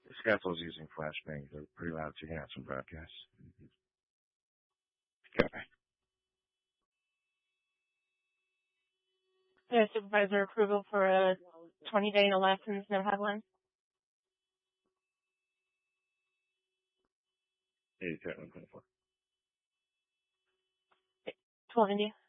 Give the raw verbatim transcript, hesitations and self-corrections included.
Scaffold's using flashbangs. They're pretty loud. So you can have some broadcasts. Okay. Yeah, supervisor approval for a twenty-day no lessons, no headline. eighty-seven twenty-four. twelve India.